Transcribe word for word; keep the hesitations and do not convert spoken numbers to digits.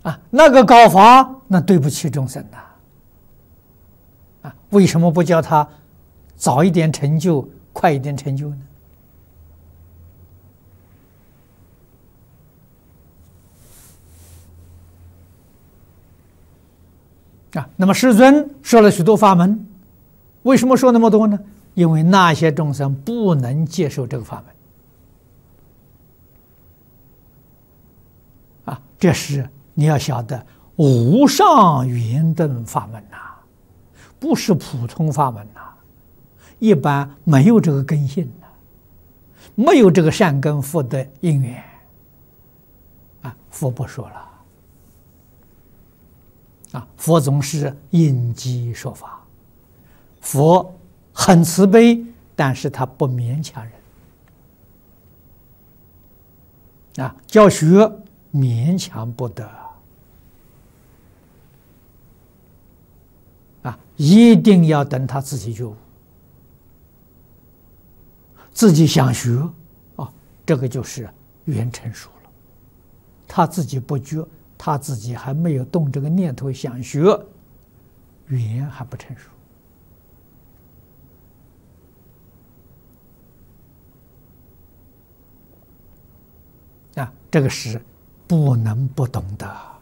啊，那个高法那对不起众生呐！啊，为什么不叫他早一点成就，快一点成就呢？啊，那么世尊说了许多法门，为什么说那么多呢？因为那些众生不能接受这个法门。啊，这是你要晓得，无上圆顿法门呐、啊，不是普通法门呐、啊，一般没有这个根性的、啊，没有这个善根福德因缘，啊，佛不说了。啊，佛总是因机说法，佛很慈悲，但是他不勉强人。啊，教学勉强不得。啊，一定要等他自己觉悟，自己想学啊，这个就是缘成熟了。他自己不觉。他自己还没有动这个念头想学，缘还不成熟啊，这个是不能不懂的。